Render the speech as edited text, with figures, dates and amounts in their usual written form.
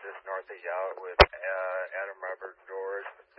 just north of Yount with Adam Robert George.